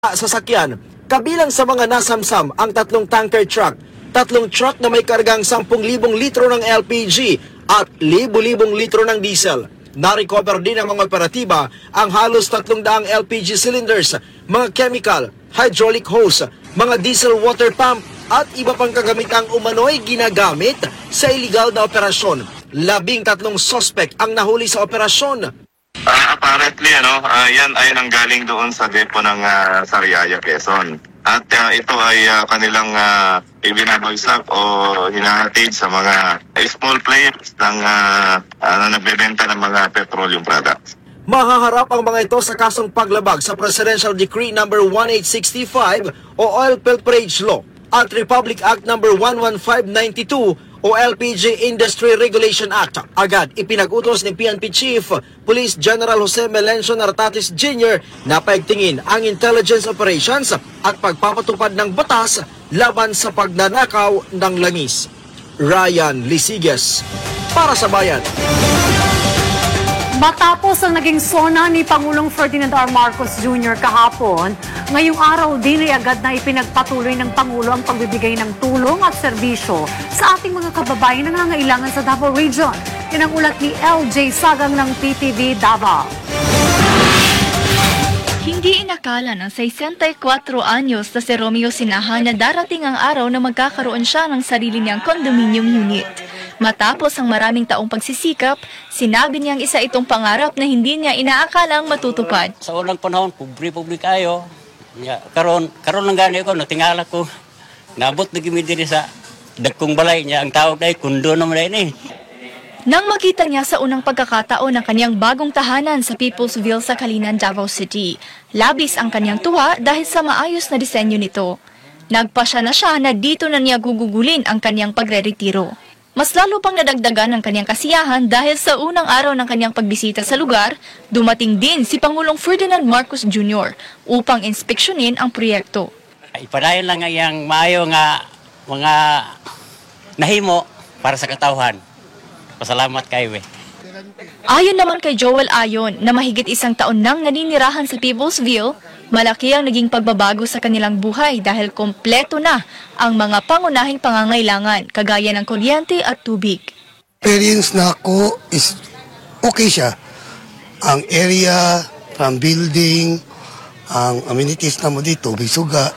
sasakyan. Kabilang sa mga nasamsam ang 3 tanker truck, 3 truck na may kargang 10,000 litro ng LPG at libo-libong litro ng diesel. Na-recover din ng mga operatiba ang halos 300 LPG cylinders, mga chemical, hydraulic hose, mga diesel water pump at iba pang kagamitang umano'y ginagamit sa iligal na operasyon. 13 suspect ang nahuli sa operasyon. Apparently, yan ay nanggaling doon sa depo ng Sariaya, Quezon. At ito ay kanilang ibinabagsak o hinahatid sa mga small players ng nagbebenta ng mga petroleum products. Mahaharap ang mga ito sa kasong paglabag sa Presidential Decree No. 1865 o Oil Pilferage Law at Republic Act No. 11592 o LPG Industry Regulation Act. Agad ipinag-utos ni PNP Chief Police General Jose Melencio Nartatis Jr. na paigtingin ang intelligence operations at pagpapatupad ng batas laban sa pagnanakaw ng langis. Ryan Lisiges, para sa Bayan. Matapos ang naging sona ni Pangulong Ferdinand R. Marcos Jr. kahapon, ngayong araw din ay agad na ipinagpatuloy ng Pangulo ang pagbibigay ng tulong at serbisyo sa ating mga kababayan na nangangailangan sa Davao Region. Yan ang ulat ni LJ Sagang ng PTV Davao. Hindi inakala ng 64 anyos na si Romeo Sinahan na darating ang araw na magkakaroon siya ng sarili niyang condominium unit. Matapos ang maraming taong pagsisikap, sinabi niyang isa itong pangarap na hindi niya inaakalang matutupad. Sa unang panahon, publi kayo. Karon lang gani ko, natingala ko. Nabot na gimidiri sa dagkong balay niya. Ang tawag ay kundo naman na ini. Nang makita niya sa unang pagkakataon ang kanyang bagong tahanan sa Peoplesville sa Kalinan, Davao City, labis ang kanyang tuwa dahil sa maayos na disenyo nito. Nagpasya na siya na dito na niya gugugulin ang kanyang pagre-retiro. Mas lalo pang nadagdagan ang kanyang kasiyahan dahil sa unang araw ng kanyang pagbisita sa lugar, dumating din si Pangulong Ferdinand Marcos Jr. upang inspeksyonin ang proyekto. Ipadayon lang ang maayo nga mga nahimo para sa katawhan. Pasalamat kayo eh. Ayon naman kay Joel Ayon na mahigit 1 taon nang naninirahan sa Peoplesville, malaki ang naging pagbabago sa kanilang buhay dahil kompleto na ang mga pangunahing pangangailangan kagaya ng kuryente at tubig. Experience na ako is okay siya. Ang area, from building, ang amenities na mo dito, bisuga,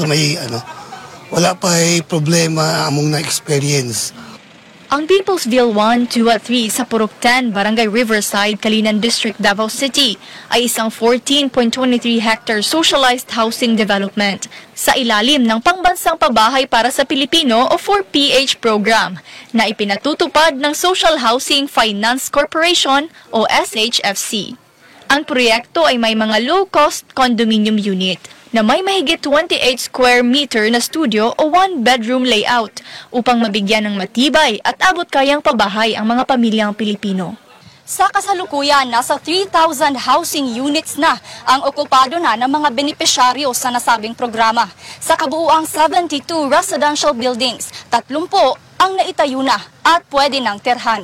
wala pa problema among na-experience. Ang Peoplesville 1, 2 at 3 sa Purok 10, Barangay Riverside, Kalinan District, Davao City ay isang 14.23 hectare socialized housing development sa ilalim ng Pangbansang Pabahay para sa Pilipino o 4PH program na ipinatutupad ng Social Housing Finance Corporation o SHFC. Ang proyekto ay may mga low-cost condominium unit na may mahigit 28 square meter na studio o 1-bedroom layout upang mabigyan ng matibay at abot-kayang pabahay ang mga pamilyang Pilipino. Sa kasalukuyan, nasa 3,000 housing units na ang okupado na ng mga benepisyaryo sa nasabing programa. Sa kabuuang 72 residential buildings, 30 ang naitayo na at pwede nang tirhan.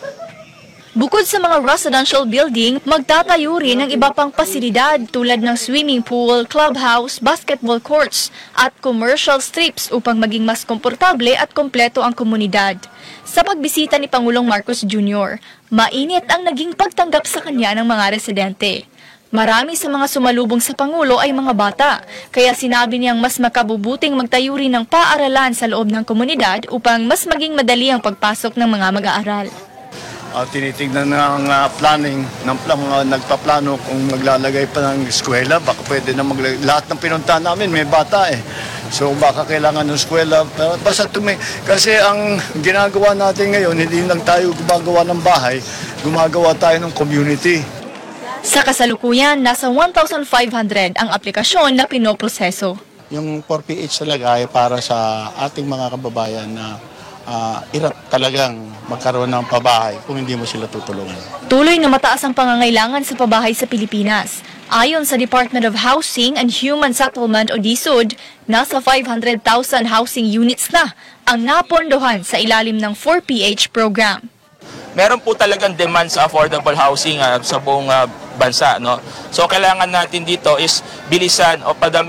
Bukod sa mga residential building, magtatayo rin ng iba pang pasilidad tulad ng swimming pool, clubhouse, basketball courts at commercial strips upang maging mas komportable at kompleto ang komunidad. Sa pagbisita ni Pangulong Marcos Jr., mainit ang naging pagtanggap sa kanya ng mga residente. Marami sa mga sumalubong sa Pangulo ay mga bata, kaya sinabi niyang mas makabubuting magtayo rin ng paaralan sa loob ng komunidad upang mas maging madali ang pagpasok ng mga mag-aaral. Tinitignan ng planning, ng mga nagpaplano kung maglalagay pa ng eskwela, baka pwede na lahat ng pinuntahan namin may bata eh. So baka kailangan ng eskwela, basta kasi ang ginagawa natin ngayon, hindi lang tayo gumagawa ng bahay, gumagawa tayo ng community. Sa kasalukuyan, nasa 1,500 ang aplikasyon na pinoproseso. Yung 4PH talaga ay para sa ating mga kababayan na irap talagang magkaroon ng pabahay kung hindi mo sila tutulungan. Tuloy na mataas ang pangangailangan sa pabahay sa Pilipinas. Ayon sa Department of Housing and Human Settlement o DSUD, nasa 500,000 housing units na ang napondohan sa ilalim ng 4PH program. Meron po talagang demand sa affordable housing sa buong bansa, no? So kailangan natin dito is bilisan o padami